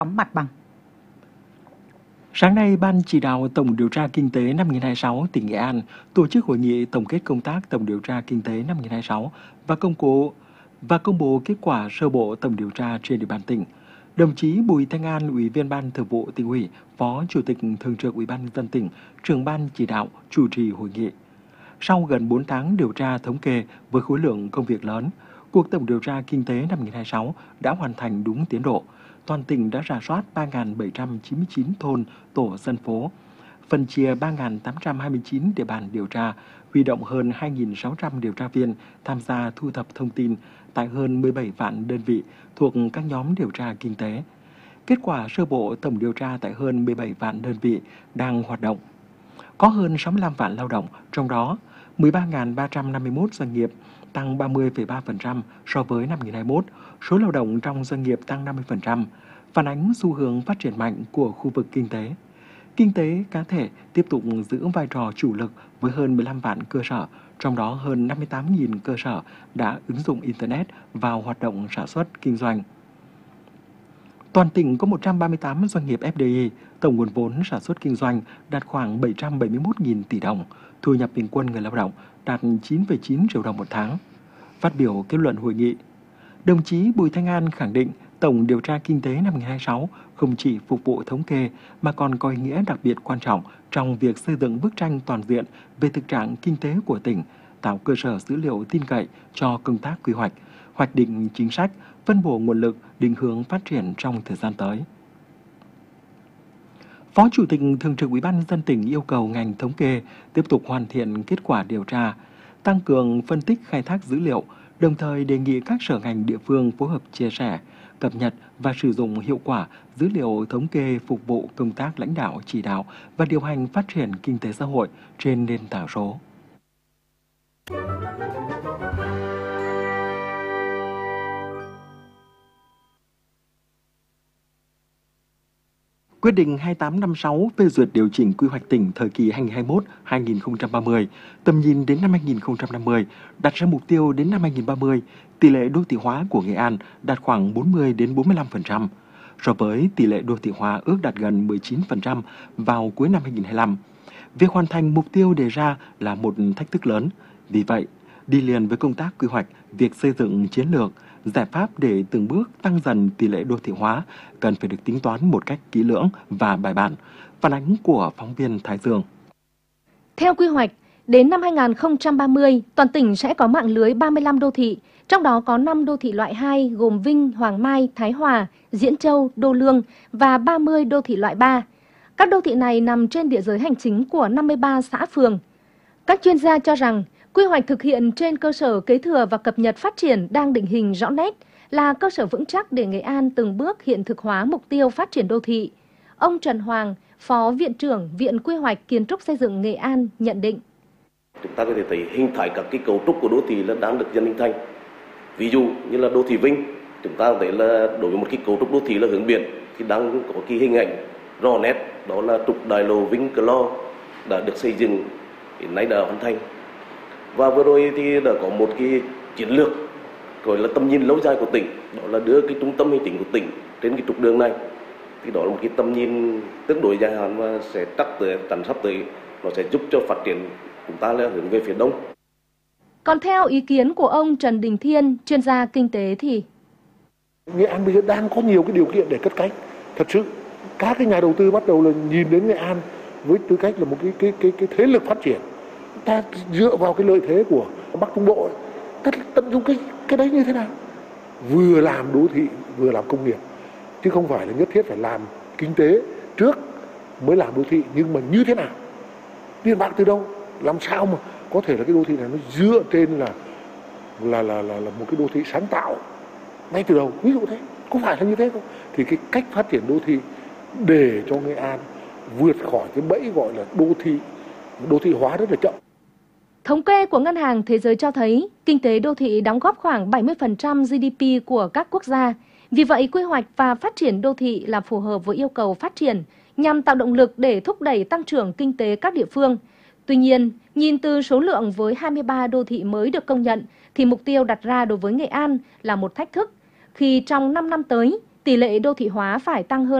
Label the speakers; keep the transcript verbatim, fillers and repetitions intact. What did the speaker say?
Speaker 1: mặt bằng.
Speaker 2: Sáng nay, Ban chỉ đạo Tổng điều tra Kinh tế năm hai nghìn không trăm hai mươi sáu tỉnh Nghệ An tổ chức hội nghị tổng kết công tác Tổng điều tra Kinh tế năm hai nghìn không trăm hai mươi sáu và công bố và công bố kết quả sơ bộ tổng điều tra trên địa bàn tỉnh. Đồng chí Bùi Thanh An, Ủy viên Ban Thường vụ Tỉnh ủy, Phó Chủ tịch Thường trực Ủy ban nhân dân tỉnh, trưởng ban chỉ đạo chủ trì hội nghị. Sau gần bốn tháng điều tra thống kê với khối lượng công việc lớn, cuộc tổng điều tra kinh tế năm hai nghìn không trăm hai mươi sáu đã hoàn thành đúng tiến độ. Toàn tỉnh đã rà soát ba nghìn bảy trăm chín mươi chín thôn, tổ dân phố, phân chia ba nghìn tám trăm hai mươi chín địa bàn điều tra, huy động hơn hai nghìn sáu trăm điều tra viên tham gia thu thập thông tin tại hơn mười bảy vạn đơn vị thuộc các nhóm điều tra kinh tế. Kết quả sơ bộ tổng điều tra tại hơn mười bảy vạn đơn vị đang hoạt động. Có hơn sáu mươi lăm vạn lao động, trong đó mười ba nghìn ba trăm năm mươi mốt doanh nghiệp, tăng ba mươi phẩy ba phần trăm so với năm hai nghìn không trăm hai mươi mốt, số lao động trong doanh nghiệp tăng năm mươi phần trăm, phản ánh xu hướng phát triển mạnh của khu vực kinh tế. Kinh tế cá thể tiếp tục giữ vai trò chủ lực với hơn mười lăm vạn cơ sở, trong đó hơn năm mươi tám nghìn cơ sở đã ứng dụng Internet vào hoạt động sản xuất kinh doanh. Toàn tỉnh có một trăm ba mươi tám doanh nghiệp ép đê i, tổng nguồn vốn sản xuất kinh doanh đạt khoảng bảy trăm bảy mươi mốt nghìn tỷ đồng, thu nhập bình quân người lao động đạt chín phẩy chín triệu đồng một tháng. Phát biểu kết luận hội nghị, đồng chí Bùi Thanh An khẳng định Tổng điều tra kinh tế năm hai nghìn không trăm hai mươi sáu không chỉ phục vụ thống kê mà còn có ý nghĩa đặc biệt quan trọng trong việc xây dựng bức tranh toàn diện về thực trạng kinh tế của tỉnh, tạo cơ sở dữ liệu tin cậy cho công tác quy hoạch, hoạch định chính sách, phân bổ nguồn lực, định hướng phát triển trong thời gian tới. Phó Chủ tịch Thường trực Ủy ban nhân dân tỉnh yêu cầu ngành thống kê tiếp tục hoàn thiện kết quả điều tra, tăng cường phân tích khai thác dữ liệu, đồng thời đề nghị các sở ngành địa phương phối hợp chia sẻ, cập nhật và sử dụng hiệu quả dữ liệu thống kê phục vụ công tác lãnh đạo, chỉ đạo và điều hành phát triển kinh tế xã hội trên nền tảng số. Quyết định hai tám năm sáu phê duyệt điều chỉnh quy hoạch tỉnh thời kỳ hai nghìn không trăm hai mươi mốt đến hai nghìn không trăm ba mươi, tầm nhìn đến năm hai nghìn không trăm năm mươi, đặt ra mục tiêu đến năm hai nghìn không trăm ba mươi, tỷ lệ đô thị hóa của Nghệ An đạt khoảng bốn mươi đến bốn mươi lăm phần trăm, so với tỷ lệ đô thị hóa ước đạt gần mười chín phần trăm vào cuối năm hai nghìn không trăm hai mươi lăm. Việc hoàn thành mục tiêu đề ra là một thách thức lớn. Vì vậy, đi liền với công tác quy hoạch, việc xây dựng chiến lược, giải pháp để từng bước tăng dần tỷ lệ đô thị hóa cần phải được tính toán một cách kỹ lưỡng và bài bản. Phản ánh của phóng viên Thái Dương.
Speaker 3: Theo quy hoạch, đến năm hai nghìn không trăm ba mươi, toàn tỉnh sẽ có mạng lưới ba mươi lăm đô thị, trong đó có năm đô thị loại hai gồm Vinh, Hoàng Mai, Thái Hòa, Diễn Châu, Đô Lương và ba mươi đô thị loại ba. Các đô thị này nằm trên địa giới hành chính của năm mươi ba xã phường. Các chuyên gia cho rằng, quy hoạch thực hiện trên cơ sở kế thừa và cập nhật phát triển đang định hình rõ nét, là cơ sở vững chắc để Nghệ An từng bước hiện thực hóa mục tiêu phát triển đô thị. Ông Trần Hoàng, Phó Viện trưởng Viện Quy hoạch Kiến trúc Xây dựng Nghệ An nhận định.
Speaker 4: Chúng ta có thể thấy hình thái các cái cấu trúc của đô thị là đang được dần hình thành. Ví dụ như là đô thị Vinh, chúng ta có thể là đối với một cái cấu trúc đô thị là hướng biển thì đang có cái hình ảnh rõ nét, đó là trục đại lộ Vinh Cửa Lo đã được xây dựng, hiện nay đã hoàn thành. Và vừa rồi thì đã có một cái chiến lược gọi là tầm nhìn lâu dài của tỉnh, đó là đưa cái trung tâm hành chính của tỉnh trên cái trục đường này. Thì đó là một cái tầm nhìn tương đối dài hạn và sẽ chắc tới tầm sắp tới nó sẽ giúp cho phát triển chúng ta là hướng về phía đông.
Speaker 3: Còn theo ý kiến của ông Trần Đình Thiên, chuyên gia kinh tế thì
Speaker 5: Nghệ An bây giờ đang có nhiều cái điều kiện để cất cánh. Thật sự các cái nhà đầu tư bắt đầu là nhìn đến Nghệ An với tư cách là một cái cái cái cái thế lực phát triển. Ta dựa vào cái lợi thế của Bắc Trung Bộ, ta tận dụng cái cái đấy như thế nào? Vừa làm đô thị, vừa làm công nghiệp, chứ không phải là nhất thiết phải làm kinh tế trước mới làm đô thị, nhưng mà như thế nào? Tiền bạc từ đâu? Làm sao mà có thể là cái đô thị này nó dựa trên là là là là, là một cái đô thị sáng tạo ngay từ đầu, ví dụ thế, có phải là như thế không? Thì cái cách phát triển đô thị để cho Nghệ An vượt khỏi cái bẫy gọi là đô thị đô thị hóa rất là chậm.
Speaker 3: Thống kê của Ngân hàng Thế giới cho thấy, kinh tế đô thị đóng góp khoảng bảy mươi phần trăm giê đê pê của các quốc gia. Vì vậy, quy hoạch và phát triển đô thị là phù hợp với yêu cầu phát triển, nhằm tạo động lực để thúc đẩy tăng trưởng kinh tế các địa phương. Tuy nhiên, nhìn từ số lượng với hai mươi ba đô thị mới được công nhận, thì mục tiêu đặt ra đối với Nghệ An là một thách thức, khi trong năm năm tới, tỷ lệ đô thị hóa phải tăng hơn